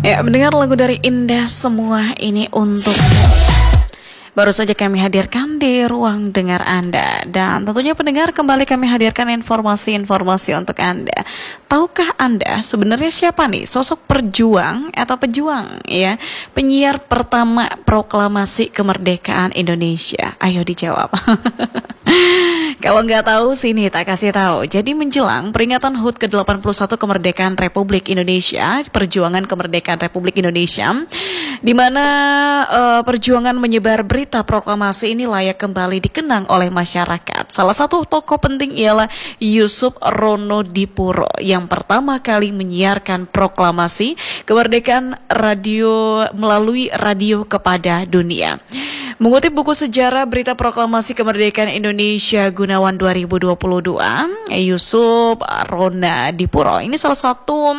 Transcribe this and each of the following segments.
Ya, mendengar lagu dari Indah Semua Ini Untuk baru saja kami hadirkan di ruang dengar Anda. Dan tentunya pendengar, kembali kami hadirkan informasi-informasi untuk Anda. Tahukah Anda sebenarnya siapa nih sosok pejuang atau pejuang ya, penyiar pertama proklamasi kemerdekaan Indonesia? Ayo dijawab. Kalau nggak tahu, sini tak kasih tahu. Jadi menjelang peringatan HUT ke-81 kemerdekaan Republik Indonesia, perjuangan kemerdekaan Republik Indonesia, di mana perjuangan menyebar berita proklamasi ini layak kembali dikenang oleh masyarakat. Salah satu tokoh penting ialah Yusuf Ronodipuro yang pertama kali menyiarkan proklamasi kemerdekaan melalui radio kepada dunia. Mengutip buku sejarah berita proklamasi kemerdekaan Indonesia Gunawan 2022, Yusuf Ronodipuro ini salah satu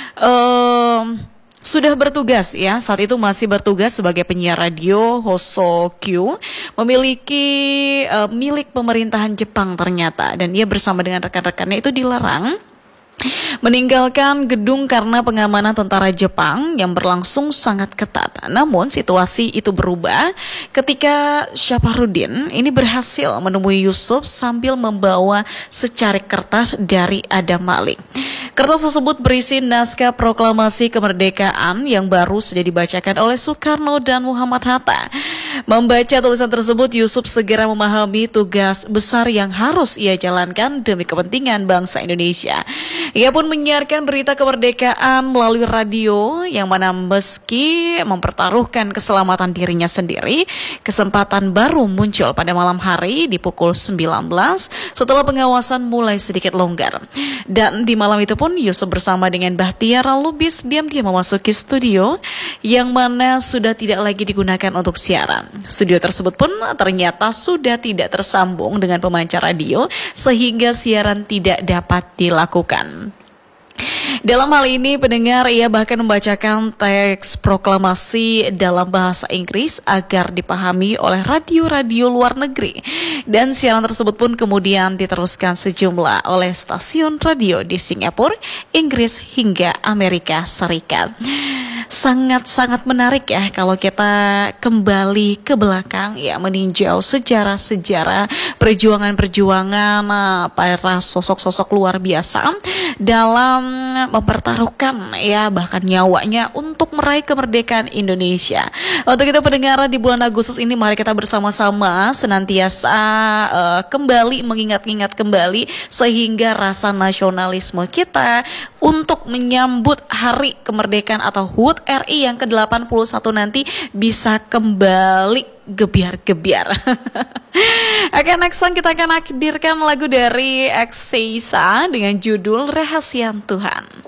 sudah bertugas ya, saat itu masih bertugas sebagai penyiar radio Hosokyu, memiliki milik pemerintahan Jepang ternyata, dan ia bersama dengan rekan-rekannya itu dilarang meninggalkan gedung karena pengamanan tentara Jepang yang berlangsung sangat ketat. Namun situasi itu berubah ketika Syaparuddin ini berhasil menemui Yusuf sambil membawa secarik kertas dari Adam Malik. Kertas tersebut berisi naskah proklamasi kemerdekaan yang baru saja dibacakan oleh Soekarno dan Muhammad Hatta. Membaca tulisan tersebut, Yusuf segera memahami tugas besar yang harus ia jalankan demi kepentingan bangsa Indonesia. Ia pun menyiarkan berita kemerdekaan melalui radio, yang mana meski mempertaruhkan keselamatan dirinya sendiri, kesempatan baru muncul pada malam hari di pukul 19 setelah pengawasan mulai sedikit longgar. Dan di malam itu pun Yusuf bersama dengan Bahtiar Lubis diam-diam memasuki studio yang mana sudah tidak lagi digunakan untuk siaran. Studio tersebut pun ternyata sudah tidak tersambung dengan pemancar radio sehingga siaran tidak dapat dilakukan. Dalam hal ini pendengar, ia bahkan membacakan teks proklamasi dalam bahasa Inggris agar dipahami oleh radio-radio luar negeri. Dan siaran tersebut pun kemudian diteruskan sejumlah oleh stasiun radio di Singapura, Inggris hingga Amerika Serikat. Sangat-sangat menarik ya kalau kita kembali ke belakang ya, meninjau sejarah-sejarah perjuangan-perjuangan para sosok-sosok luar biasa dalam mempertaruhkan ya bahkan nyawanya untuk meraih kemerdekaan Indonesia. Untuk itu pendengar, di bulan Agustus ini mari kita bersama-sama senantiasa kembali mengingat-ingat kembali sehingga rasa nasionalisme kita untuk menyambut hari kemerdekaan atau HUT RI yang ke-81 nanti bisa kembali gebiar-gebiar. Oke, next song kita akan hadirkan lagu dari Exeisa dengan judul Rahasia Tuhan.